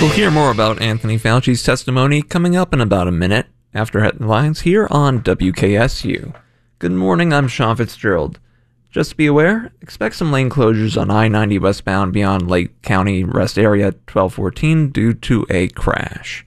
We'll hear more about Anthony Fauci's testimony coming up in about a minute after headlines here on WKSU. Good morning, I'm Sean Fitzgerald. Just be aware, expect some lane closures on I-90 westbound beyond Lake County Rest Area 1214 due to a crash.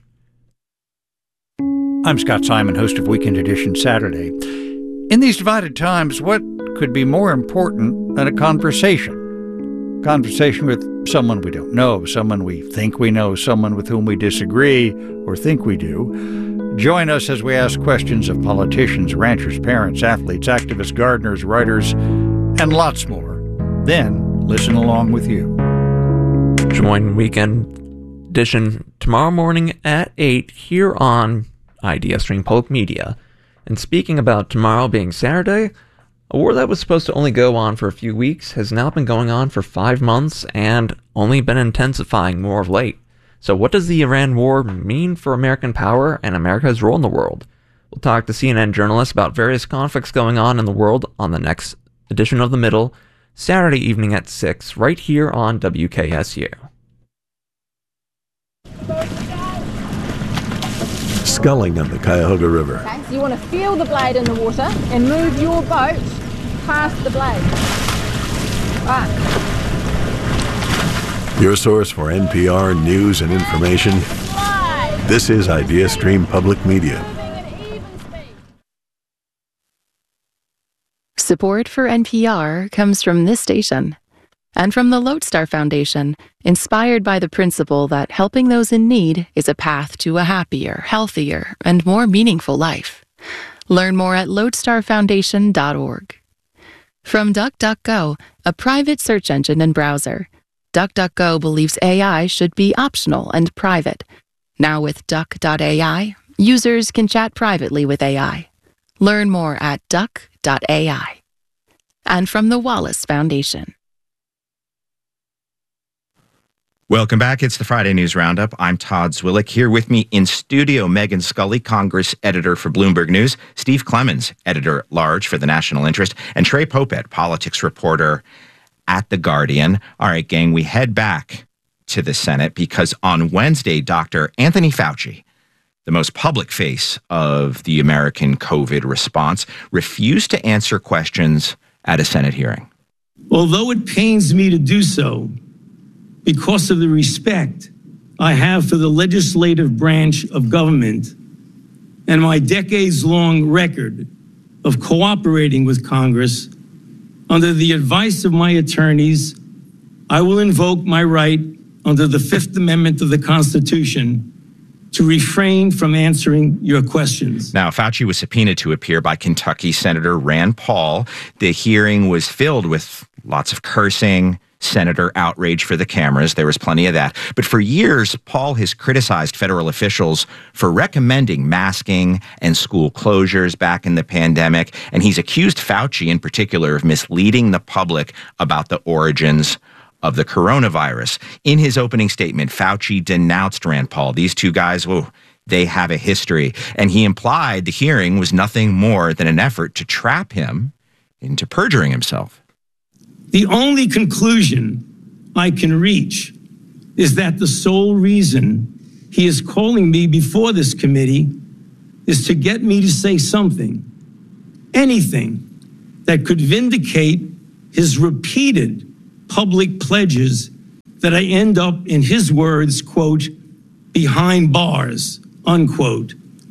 I'm Scott Simon, host of Weekend Edition Saturday. In these divided times, what could be more important than a conversation? Conversation with someone we don't know, someone we think we know, someone with whom we disagree or think we do. Join us as we ask questions of politicians, ranchers, parents, athletes, activists, gardeners, writers, and lots more. Then listen along with you. Join Weekend Edition tomorrow morning at 8 here on IDS Stream Public Media. And speaking about tomorrow being Saturday, a war that was supposed to only go on for a few weeks has now been going on for 5 months and only been intensifying more of late. So what does the Iran war mean for American power and America's role in the world? We'll talk to CNN journalists about various conflicts going on in the world on the next edition of The Middle, Saturday evening at 6, right here on WKSU. Sculling on the Cuyahoga River. Okay, so you want to feel the blade in the water and move your boat past the blade. Right. Your source for NPR news and information. This is Idea Stream Public Media. Support for NPR comes from this station and from the Lodestar Foundation, inspired by the principle that helping those in need is a path to a happier, healthier, and more meaningful life. Learn more at lodestarfoundation.org. From DuckDuckGo, a private search engine and browser, DuckDuckGo believes AI should be optional and private. Now with Duck.ai, users can chat privately with AI. Learn more at Duck.ai. And from the Wallace Foundation. Welcome back. It's the Friday News Roundup. I'm Todd Zwillich. Here with me in studio, Megan Scully, Congress editor for Bloomberg News, Steve Clemons, editor-at-large for The National Interest, and Trey Popet, politics reporter at The Guardian. All right, gang, we head back to the Senate because on Wednesday, Dr. Anthony Fauci, the most public face of the American COVID response, refused to answer questions at a Senate hearing. Although it pains me to do so, because of the respect I have for the legislative branch of government and my decades-long record of cooperating with Congress, under the advice of my attorneys, I will invoke my right under the Fifth Amendment of the Constitution to refrain from answering your questions. Now, Fauci was subpoenaed to appear by Kentucky Senator Rand Paul. The hearing was filled with lots of cursing, senator outrage for the cameras. There was plenty of that. But for years, Paul has criticized federal officials for recommending masking and school closures back in the pandemic. And he's accused Fauci in particular of misleading the public about the origins of the coronavirus. In his opening statement, Fauci denounced Rand Paul. These two guys, they have a history. And he implied the hearing was nothing more than an effort to trap him into perjuring himself. The only conclusion I can reach is that the sole reason he is calling me before this committee is to get me to say something, anything, that could vindicate his repeated public pledges that I end up, in his words, quote, behind bars, unquote.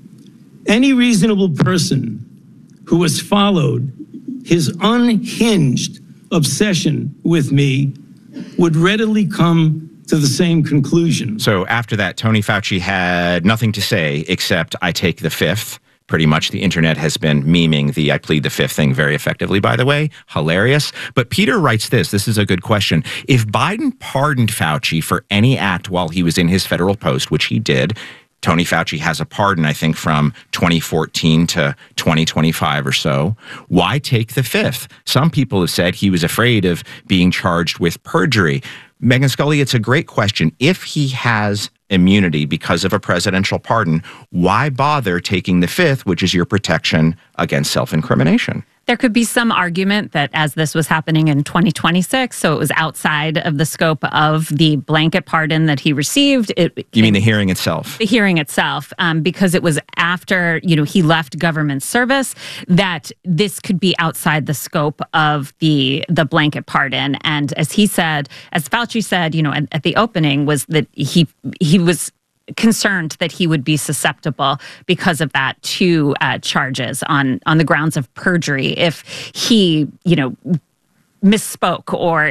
Any reasonable person who has followed his unhinged obsession with me would readily come to the same conclusion. So after that, Tony Fauci had nothing to say except I take the fifth. Pretty much the internet has been memeing the I plead the fifth thing very effectively, by the way. Hilarious. But Peter writes this. This is a good question. If Biden pardoned Fauci for any act while he was in his federal post, which he did, Tony Fauci has a pardon, I think, from 2014 to 2025 or so. Why take the fifth? Some people have said he was afraid of being charged with perjury. Megan Scully, it's a great question. If he has immunity because of a presidential pardon, why bother taking the fifth, which is your protection against self-incrimination? There could be some argument that as this was happening in 2026, so it was outside of the scope of the blanket pardon that he received. You mean the hearing itself? The hearing itself, because it was after, he left government service, that this could be outside the scope of the blanket pardon. And as he said, as Fauci said, at the opening, was that he was concerned that he would be susceptible because of that to charges on the grounds of perjury if he, misspoke, or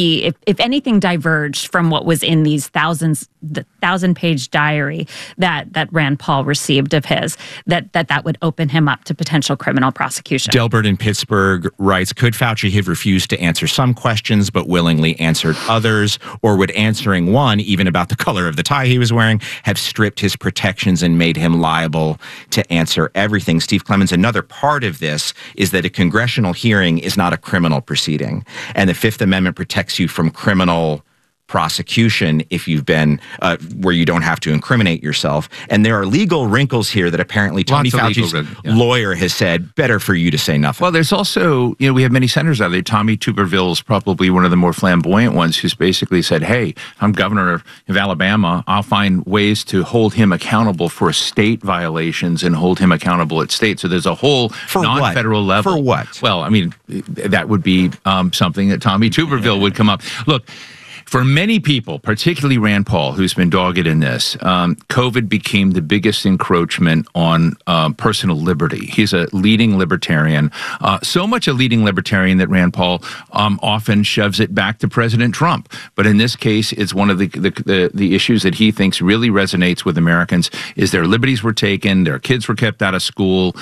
if anything diverged from what was in these the 1,000-page diary that Rand Paul received of his, that would open him up to potential criminal prosecution. Delbert in Pittsburgh writes, could Fauci have refused to answer some questions but willingly answered others? Or would answering one, even about the color of the tie he was wearing, have stripped his protections and made him liable to answer everything? Steve Clemons, another part of this is that a congressional hearing is not a criminal proceeding. And the Fifth Amendment protects you from criminal prosecution if you've been where you don't have to incriminate yourself. And there are legal wrinkles here that apparently Tony Fauci's lawyer has said, better for you to say nothing. Well, there's also, we have many senators out there. Tommy Tuberville is probably one of the more flamboyant ones, who's basically said, hey, I'm governor of Alabama. I'll find ways to hold him accountable for state violations and hold him accountable at state. So there's a whole non-federal level. For what? Well, that would be something that Tommy Tuberville would come up. Look, for many people, particularly Rand Paul, who's been dogged in this, COVID became the biggest encroachment on personal liberty. He's a leading libertarian, so much a leading libertarian that Rand Paul often shoves it back to President Trump. But in this case, it's one of the issues that he thinks really resonates with Americans is their liberties were taken, their kids were kept out of school.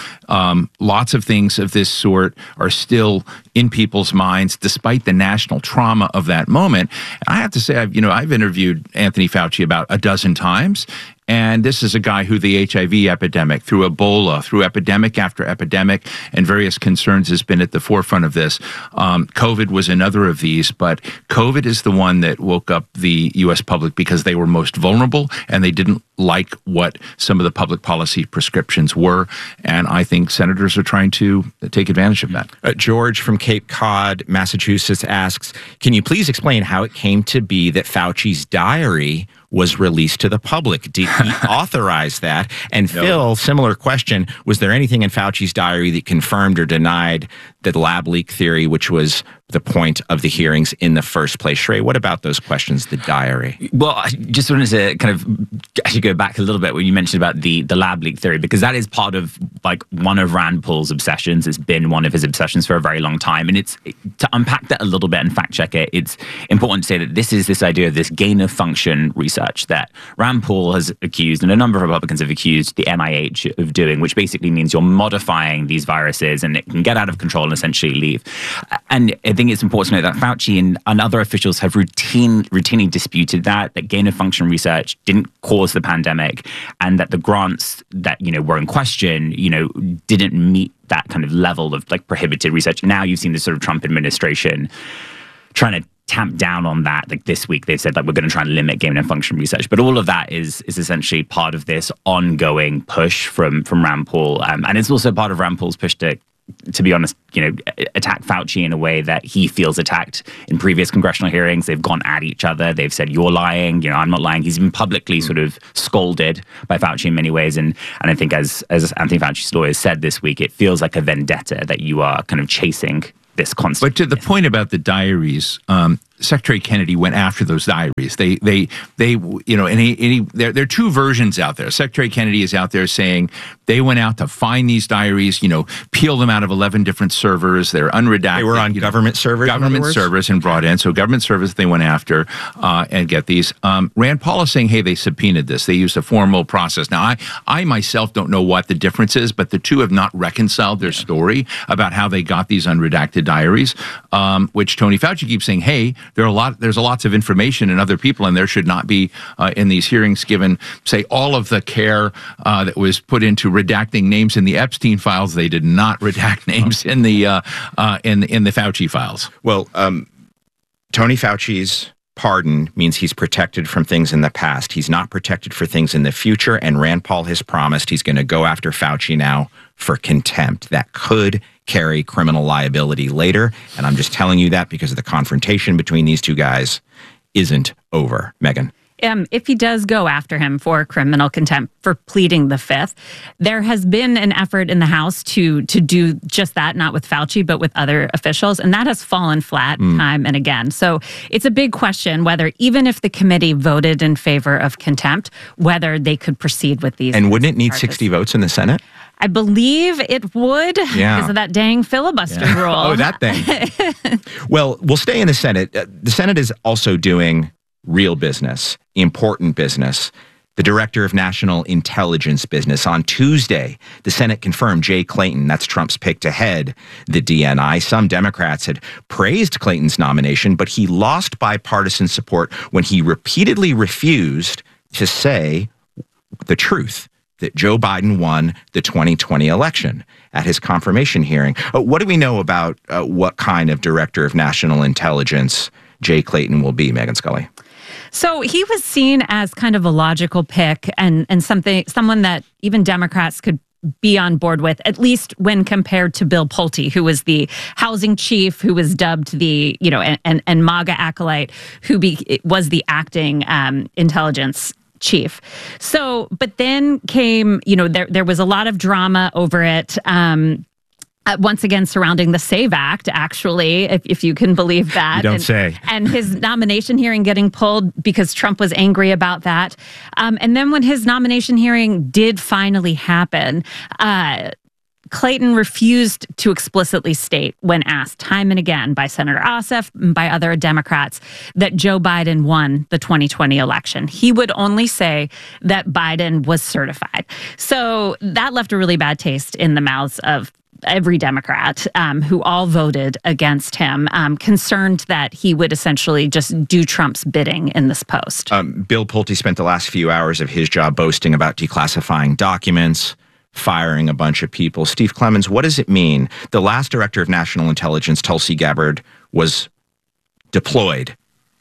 Lots of things of this sort are still in people's minds, despite the national trauma of that moment. I have to say, I've interviewed Anthony Fauci about a dozen times, and this is a guy who the HIV epidemic, through Ebola, through epidemic after epidemic, and various concerns has been at the forefront of this. COVID was another of these, but COVID is the one that woke up the U.S. public because they were most vulnerable and they didn't like what some of the public policy prescriptions were. And I think senators are trying to take advantage of that. George from Cape Cod, Massachusetts asks, can you please explain how it came to be that Fauci's diary was released to the public? Did he authorize that? And no. Phil, similar question, was there anything in Fauci's diary that confirmed or denied the lab leak theory, which was the point of the hearings in the first place? Shrey, what about those questions, the diary? Well, I just wanted to kind of actually go back a little bit when you mentioned about the lab leak theory, because that is part of one of Rand Paul's obsessions. It's been one of his obsessions for a very long time. And to unpack that a little bit and fact check it, it's important to say that this idea of this gain of function research that Rand Paul has accused, and a number of Republicans have accused the NIH of doing, which basically means you're modifying these viruses and it can get out of control and essentially leave. And I think it's important to note that Fauci and other officials have routinely disputed that gain of function research didn't cause the pandemic, and that the grants that were in question didn't meet that kind of level of prohibited research. Now you've seen the sort of Trump administration trying to tamp down on that. This week they've said we're going to try and limit gain of function research, but all of that is essentially part of this ongoing push from Rand Paul, and it's also part of Rand Paul's push to be honest, attack Fauci in a way that he feels attacked in previous congressional hearings. They've gone at each other. They've said, you're lying, I'm not lying. He's been publicly sort of scolded by Fauci in many ways. And I think as Anthony Fauci's lawyer said this week, it feels like a vendetta that you are kind of chasing this constant. But to the point about the diaries, Secretary Kennedy went after those diaries. There are two versions out there. Secretary Kennedy is out there saying they went out to find these diaries, peel them out of 11 different servers. They're unredacted. They were on government servers. Government servers and brought in. So government servers they went after and get these. Rand Paul is saying, hey, they subpoenaed this. They used a formal process. Now, I myself don't know what the difference is, but the two have not reconciled their story about how they got these unredacted diaries, which Tony Fauci keeps saying, hey, there's lots of information and other people, and there should not be in these hearings given, say, all of the care that was put into redacting names in the Epstein files. They did not redact names in the Fauci files. Well, Tony Fauci's pardon means he's protected from things in the past. He's not protected for things in the future, and Rand Paul has promised he's going to go after Fauci now for contempt that could carry criminal liability later. And I'm just telling you that because the confrontation between these two guys isn't over. Megan. If he does go after him for criminal contempt for pleading the Fifth, there has been an effort in the House to do just that, not with Fauci, but with other officials, and that has fallen flat time and again. So it's a big question whether, even if the committee voted in favor of contempt, whether they could proceed with these. And wouldn't it need charges. 60 votes in the Senate? I believe it would because of that dang filibuster rule. Oh, that thing. Well, we'll stay in the Senate. The Senate is also doing real business, important business, the Director of National Intelligence business. On Tuesday, the Senate confirmed Jay Clayton, that's Trump's pick to head the DNI. Some Democrats had praised Clayton's nomination, but he lost bipartisan support when he repeatedly refused to say the truth, that Joe Biden won the 2020 election at his confirmation hearing. What do we know about what kind of Director of National Intelligence Jay Clayton will be, Megan Scully? So he was seen as kind of a logical pick and someone that even Democrats could be on board with, at least when compared to Bill Pulte, who was the housing chief, who was dubbed the, and MAGA acolyte, who was the acting intelligence chief. So, but then came, there was a lot of drama over it. Once again, surrounding the SAVE Act, actually, if you can believe that. You don't say. And his nomination hearing getting pulled because Trump was angry about that. And then when his nomination hearing did finally happen, Clayton refused to explicitly state, when asked time and again by Senator Ossoff and by other Democrats, that Joe Biden won the 2020 election. He would only say that Biden was certified. So that left a really bad taste in the mouths of every Democrat who all voted against him, concerned that he would essentially just do Trump's bidding in this post. Bill Pulte spent the last few hours of his job boasting about declassifying documents, firing a bunch of people. Steve Clemons, what does it mean? The last Director of National Intelligence, Tulsi Gabbard, was deployed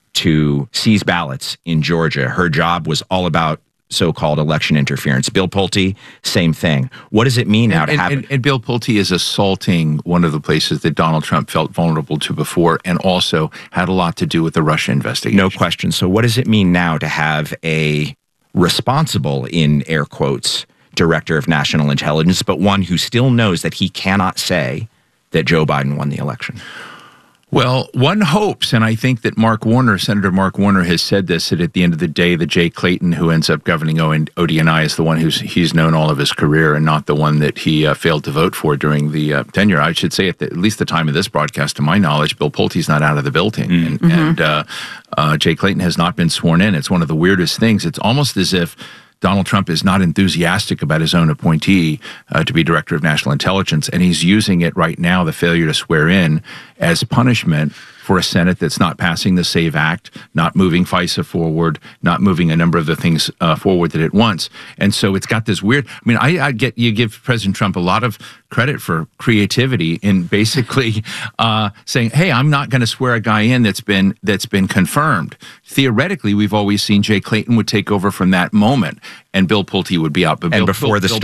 to seize ballots in Georgia. Her job was all about so-called election interference. Bill Pulte, same thing. What does it mean now to have... And Bill Pulte is assaulting one of the places that Donald Trump felt vulnerable to before, and also had a lot to do with the Russia investigation. No question. So what does it mean now to have a responsible, in air quotes, Director of National Intelligence, but one who still knows that he cannot say that Joe Biden won the election? Well, one hopes, and I think that Senator Mark Warner has said this, that at the end of the day, the Jay Clayton who ends up governing ODNI is the one he's known all of his career, and not the one that he failed to vote for during the tenure. I should say at least the time of this broadcast, to my knowledge, Bill Pulte's not out of the building, and Jay Clayton has not been sworn in. It's one of the weirdest things. It's almost as if Donald Trump is not enthusiastic about his own appointee to be Director of National Intelligence, and he's using it right now, the failure to swear in, as punishment for a Senate that's not passing the SAVE Act, not moving FISA forward, not moving a number of the things forward that it wants. And so it's got this weird, you give President Trump a lot of credit for creativity in basically saying, hey, I'm not going to swear a guy in that's been confirmed. Theoretically, we've always seen Jay Clayton would take over from that moment, and Bill Pulte would be out. But before the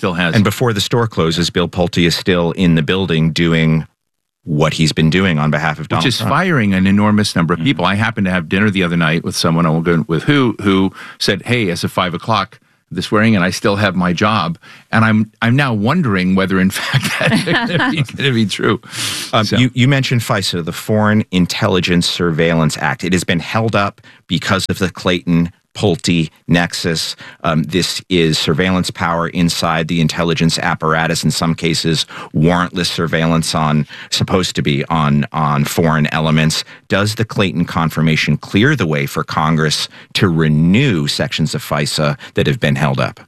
store closes, Bill Pulte is still in the building doing what he's been doing on behalf of Donald Trump. Which is firing an enormous number of people. I happened to have dinner the other night with someone I won't go with who said, hey, as of 5 o'clock, the swearing in, I still have my job. And I'm now wondering whether, in fact, that's going to be true. You mentioned FISA, the Foreign Intelligence Surveillance Act. It has been held up because of the Clayton-Pulte nexus. This is surveillance power inside the intelligence apparatus, in some cases warrantless surveillance supposed to be on foreign elements. Does the Clayton confirmation clear the way for Congress to renew sections of FISA that have been held up?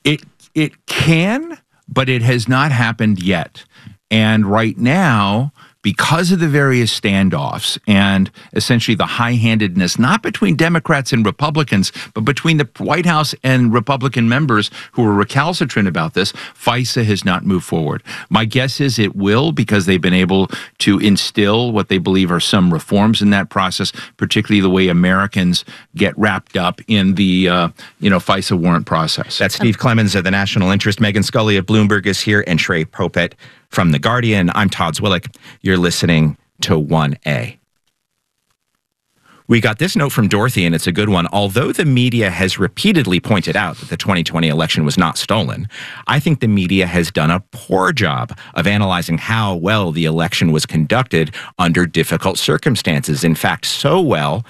It can, but it has not happened yet. And right now, because of the various standoffs and essentially the high-handedness, not between Democrats and Republicans, but between the White House and Republican members who are recalcitrant about this, FISA has not moved forward. My guess is it will, because they've been able to instill what they believe are some reforms in that process, particularly the way Americans get wrapped up in the FISA warrant process. That's Steve Clemons of the National Interest. Megan Scully of Bloomberg is here, and Trey Popet from The Guardian. I'm Todd Zwillich. You're listening to 1A. We got this note from Dorothy, and it's a good one. Although the media has repeatedly pointed out that the 2020 election was not stolen, I think the media has done a poor job of analyzing how well the election was conducted under difficult circumstances. In fact, so well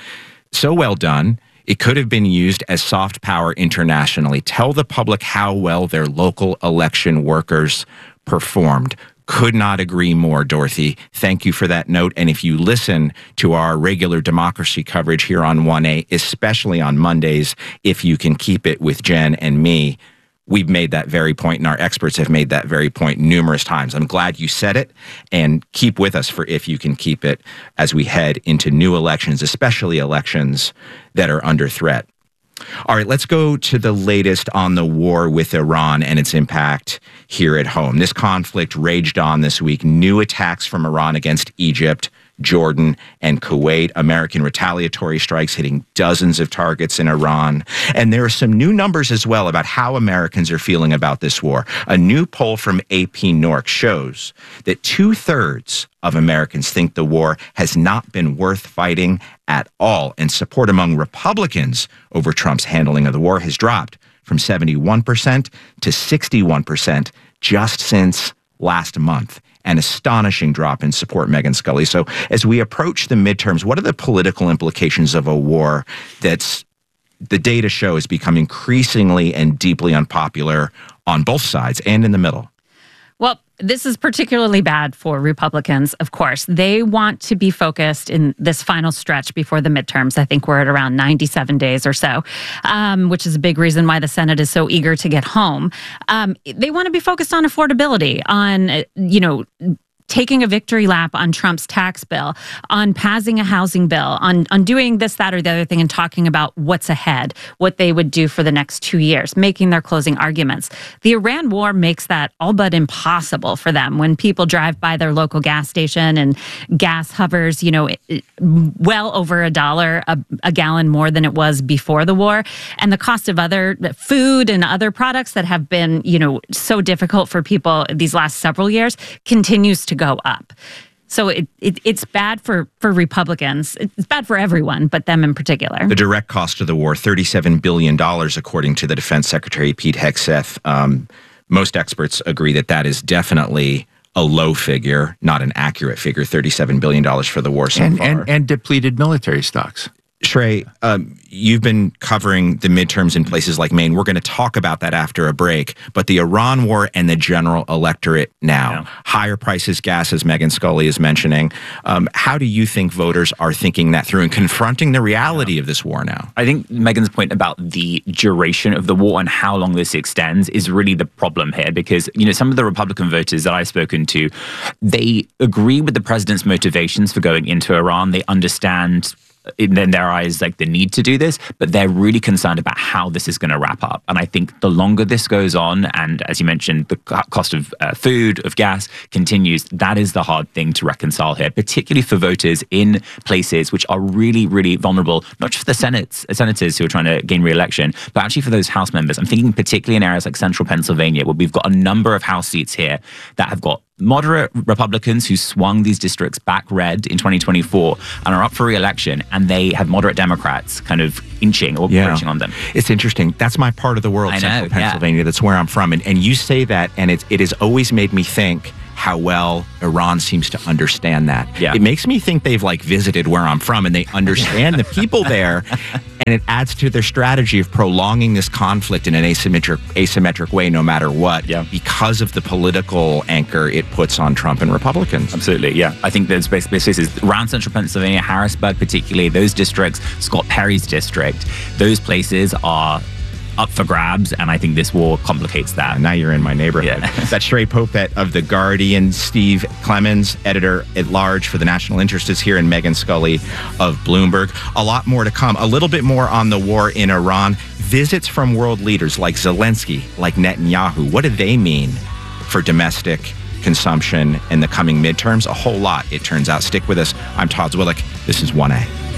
done, it could have been used as soft power internationally. Tell the public how well their local election workers performed. Could not agree more, Dorothy. Thank you for that note. And if you listen to our regular democracy coverage here on 1A, especially on Mondays, if you can keep it with Jen and me, we've made that very point, and our experts have made that very point numerous times. I'm glad you said it, and keep with us for if you can keep it as we head into new elections, especially elections that are under threat. All right, let's go to the latest on the war with Iran and its impact here at home. This conflict raged on this week. New attacks from Iran against Egypt, Jordan, and Kuwait. American retaliatory strikes hitting dozens of targets in Iran. And there are some new numbers as well about how Americans are feeling about this war. A new poll from AP Norc shows that 2/3 of Americans think the war has not been worth fighting at all. And support among Republicans over Trump's handling of the war has dropped from 71% to 61% just since last month. An astonishing drop in support, Megan Scully. So as we approach the midterms, what are the political implications of a war that's, the data show, has become increasingly and deeply unpopular on both sides and in the middle? Well, this is particularly bad for Republicans, of course. They want to be focused in this final stretch before the midterms. I think we're at around 97 days or so, which is a big reason why the Senate is so eager to get home. They want to be focused on affordability, on, taking a victory lap on Trump's tax bill, on passing a housing bill, on doing this, that, or the other thing, and talking about what's ahead, what they would do for the next 2 years, making their closing arguments. The Iran war makes that all but impossible for them. When people drive by their local gas station and gas hovers, well over $1 a gallon more than it was before the war, and the cost of other food and other products that have been, so difficult for people these last several years continues to go up. So it's bad for Republicans. It's bad for everyone, but them in particular. The direct cost of the war, $37 billion, according to the Defense Secretary Pete Hegseth. Most experts agree that is definitely a low figure, not an accurate figure, $37 billion for the war so far. And depleted military stocks. Trey, you've been covering the midterms in places like Maine. We're going to talk about that after a break. But the Iran war and the general electorate now, higher prices, gas, as Megan Scully is mentioning. How do you think voters are thinking that through and confronting the reality of this war now? I think Megan's point about the duration of the war and how long this extends is really the problem here, because, some of the Republican voters that I've spoken to, they agree with the president's motivations for going into Iran. They understand in their eyes, like, the need to do this, but they're really concerned about how this is going to wrap up. And I think the longer this goes on, and as you mentioned, the cost of food, of gas continues, that is the hard thing to reconcile here, particularly for voters in places which are really, really vulnerable, not just for the senators who are trying to gain re-election, but actually for those House members. I'm thinking particularly in areas like central Pennsylvania, where we've got a number of House seats here that have got moderate Republicans who swung these districts back red in 2024 and are up for re-election, and they have moderate Democrats kind of inching or pushing on them. It's interesting. That's my part of the world, central Pennsylvania. That's where I'm from. And you say that, and it has always made me think how well Iran seems to understand that. Yeah. It makes me think they've visited where I'm from, and they understand the people there, and it adds to their strategy of prolonging this conflict in an asymmetric way no matter what, because of the political anchor it puts on Trump and Republicans. Absolutely, yeah. I think there's basically around central Pennsylvania, Harrisburg particularly, those districts, Scott Perry's district, those places are up for grabs, and I think this war complicates that. Now you're in my neighborhood. Yeah. That's Shrey Popet of The Guardian. Steve Clemons, editor-at-large for The National Interest, is here, and Megan Scully of Bloomberg. A lot more to come. A little bit more on the war in Iran. Visits from world leaders like Zelensky, like Netanyahu. What do they mean for domestic consumption in the coming midterms? A whole lot, it turns out. Stick with us. I'm Todd Zwillich. This is 1A.